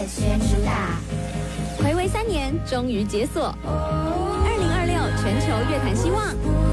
全主打。 睽违3年，终于解锁。2026全球乐坛希望。